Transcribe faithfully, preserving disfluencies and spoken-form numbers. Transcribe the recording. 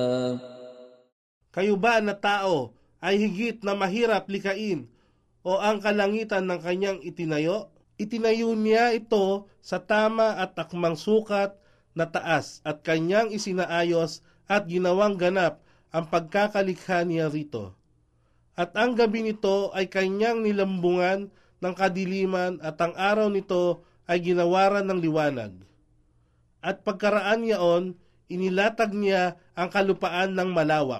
Kayo ba na tao ay higit na mahirap likain o ang kalangitan ng kanyang itinayo? Itinayo niya ito sa tama at akmang sukat na taas at kanyang isinaayos at ginawang ganap ang pagkakalikha niya rito. At ang gabi nito ay kanyang nilambungan ng kadiliman at ang araw nito ay ginawaran ng liwanag. At pagkaraan niyaon, inilatag niya ang kalupaan ng malawak.